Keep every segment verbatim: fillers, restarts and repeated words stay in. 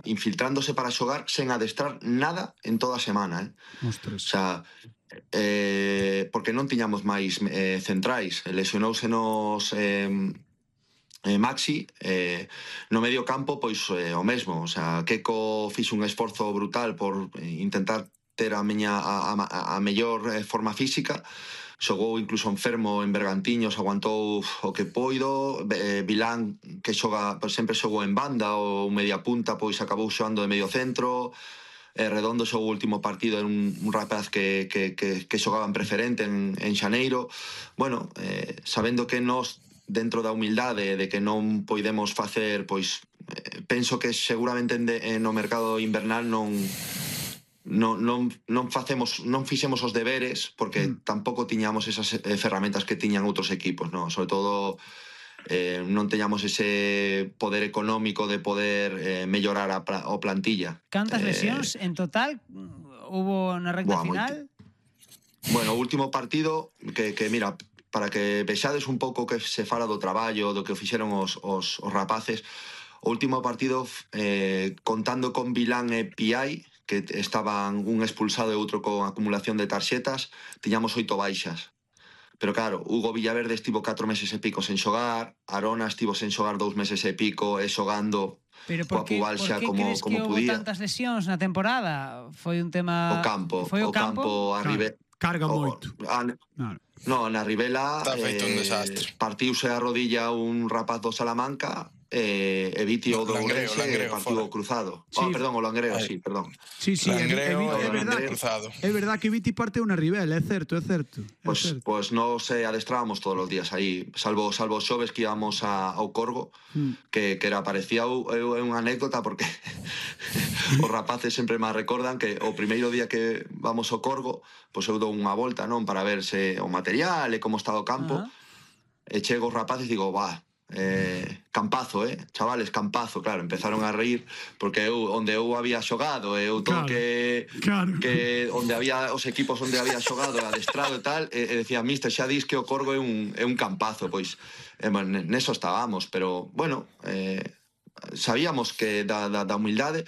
infiltrándose para xogar sen adestrar nada en toda a semana, eh? Ostras. O sea, eh, porque non tiñamos máis eh, centrais, lesionousenos eh, eh, Maxi, eh, no medio campo pois eh, o mesmo, o sea, Keko fixo un esforzo brutal por intentar ter a miña a, a, a mellor eh, forma física, xogou incluso enfermo en Bergantiños, aguantou o que poido, eh, Vilán, que xoga, pois sempre xogou en banda ou media punta, pois acabou xogando de medio centro, eh, Redondo xogou o último partido en un, un rapaz que, que, que, que xogaba en preferente en, en Xaneiro. Bueno, eh, sabendo que nós, dentro da humildade de que non poidemos facer, pois, eh, penso que seguramente en de, no mercado invernal non... Non, non, non facemos non fixemos os deberes porque mm. tampouco tiñamos esas eh, ferramentas que tiñan outros equipos, no? Sobre todo eh, non teñamos ese poder económico de poder eh, mellorar a, a plantilla. Cantas eh, lesións en total hubo na recta boa, final? Moito. Bueno, o último partido que, que mira, para que vexades un pouco que se fala do traballo, do que fixeron os, os, os rapaces, o último partido eh, contando con Vilán e Piai, que estaban un expulsado e outro con acumulación de tarxetas, tiñamos oito baixas. Pero claro, Hugo Villaverde estivo catro meses e pico sen xogar, Arona estivo sen xogar dous meses e pico e xogando coa Pubalxa como, crees como que podía. Houve tantas lesións na temporada? Foi un tema... O campo, foi o, o campo, campo a Ribe... Carga moito. A, no, na Ribela eh, partiuse a rodilla un rapaz do Salamanca e eh, Viti o do Ourense partido cruzado. Sí. Oh, perdón, o Langreo, sí, perdón. Sí, sí, Langreo, é, é, é, verdad, cruzado. É verdad que Viti parte unha Ribela, é certo, é certo. Pois pues, pues nos eh, adestrábamos todos os días aí, salvo salvo xoves que íbamos a, ao Corgo, mm. que, que era parecía é unha anécdota porque os rapaces sempre me recordan que o primeiro día que vamos ao Corgo, pois pues eu dou unha volta, non, para ver se o material e como está o campo. Uh -huh. E chego os rapaces e digo, va, eh, campazo, eh, chavales, campazo, claro, empezaron a reír porque eu, onde eu había xogado, eu todo claro, que, claro. que onde había os equipos onde había xogado, adestrado e tal, e, e decía, mister, xa dis que o Corgo é un, é un campazo, pois, eh, bueno, neso estábamos, pero, bueno, eh, sabíamos que da, da, da humildade.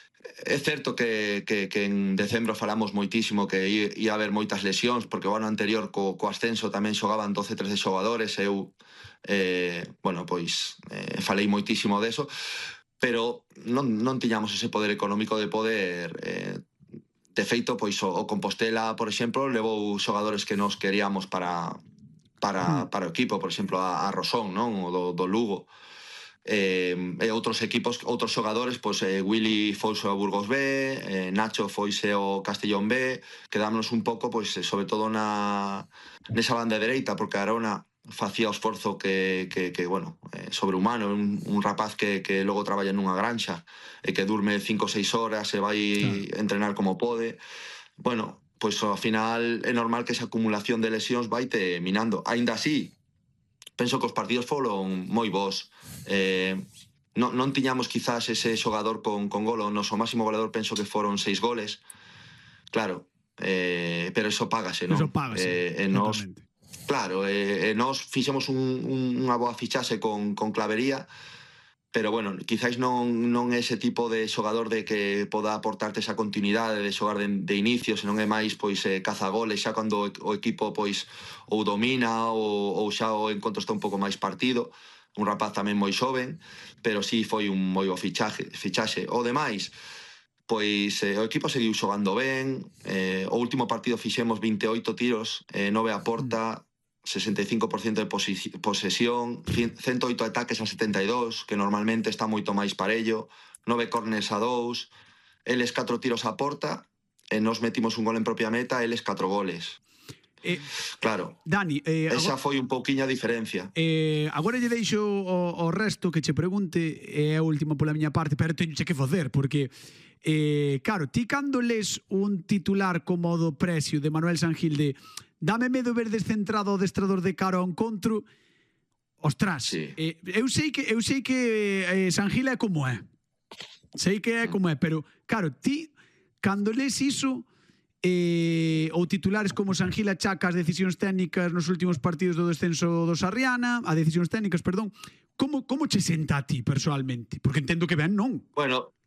É certo que, que, que en decembro falamos moitísimo que ia haber moitas lesións porque o ano anterior co, co ascenso tamén xogaban doce, trece xogadores, eu eh, bueno, pois eh, falei moitísimo deso, pero non, non tiñamos ese poder económico de poder eh, de feito, pois o, o Compostela, por exemplo, levou xogadores que nos queríamos para para, para o equipo, por exemplo a, a Rosón, non? O do, do Lugo. Eh, e outros equipos, outros xogadores, pois eh, Willy foise ao Burgos B, eh, Nacho foise ao Castellón B, quedámonos un pouco, pois, sobre todo na nesa banda dereita, porque Arona facía o esforzo que, que, que bueno, eh, sobrehumano, un, un rapaz que, que logo traballa nunha granxa e que durme cinco ou seis horas e vai claro. entrenar como pode. Bueno, pois ao final é normal que esa acumulación de lesións vai te minando. Aínda así, penso que os partidos foron moi bons. Eh, non, non tiñamos quizás ese xogador con, con gol, o noso máximo goleador penso que foron seis goles. Claro, eh, pero eso págase, non? Eso págase, eh, nos, claro, eh, eh, nos fixemos un, un, unha boa fichaxe con, con Clavería, pero bueno, quizáis non, non é ese tipo de xogador de que poda aportarte esa continuidade de xogar de, de inicio, senón é máis pois eh, cazagoles xa cando o equipo pois ou domina ou, ou xa o encontro está un pouco máis partido. Un rapaz tamén moi xoven, pero sí foi un moi bo fichaje, fichaxe. O demais, pois eh, o equipo seguiu xogando ben, eh, o último partido fixemos vinte e oito tiros, eh, nove a porta, sesenta e cinco por ciento de posesión, ciento oito ataques a setenta e dous, que normalmente está moito máis parello, nove corners a dous, eles catro tiros a porta, e nos metimos un gol en propia meta, eles catro goles. Eh, claro, Dani, eh, esa agora, foi un pouquiño a diferencia. eh, Agora lle deixo o, o resto que che pregunte, é a última pola miña parte, pero teño que facer, porque eh, claro, ti cando les un titular como o do Precio de Manuel Sangilde, dame medo ver descentrado o adestrador de cara ao encontro. Ostras, sí. eh, eu sei que eu sei que eh, Sangil é como é. Sei que é como é, pero claro, ti cando les iso, eh, ou titulares como Sangil achaca as decisións técnicas nos últimos partidos do descenso do Sarriana, a decisións técnicas, perdón, como como che senta a ti personalmente? Porque entendo que ben non. Bueno,